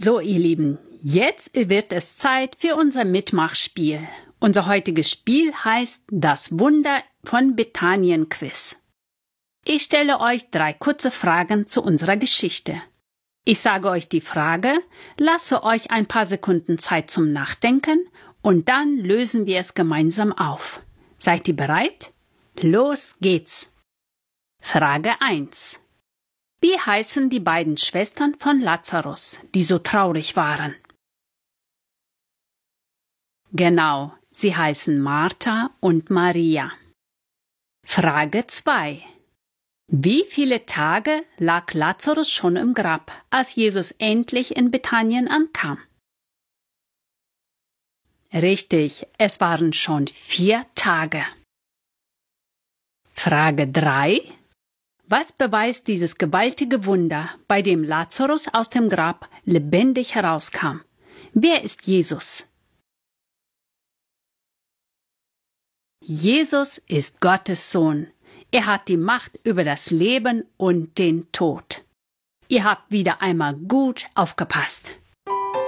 So, ihr Lieben, jetzt wird es Zeit für unser Mitmachspiel. Unser heutiges Spiel heißt Das Wunder von Bethanien Quiz. Ich stelle euch 3 kurze Fragen zu unserer Geschichte. Ich sage euch die Frage, lasse euch ein paar Sekunden Zeit zum Nachdenken und dann lösen wir es gemeinsam auf. Seid ihr bereit? Los geht's! Frage 1. Wie heißen die beiden Schwestern von Lazarus, die so traurig waren? Genau, sie heißen Martha und Maria. Frage 2. Wie viele Tage lag Lazarus schon im Grab, als Jesus endlich in Bethanien ankam? Richtig, es waren schon 4 Tage. Frage 3. Was beweist dieses gewaltige Wunder, bei dem Lazarus aus dem Grab lebendig herauskam? Wer ist Jesus? Jesus ist Gottes Sohn. Er hat die Macht über das Leben und den Tod. Ihr habt wieder einmal gut aufgepasst.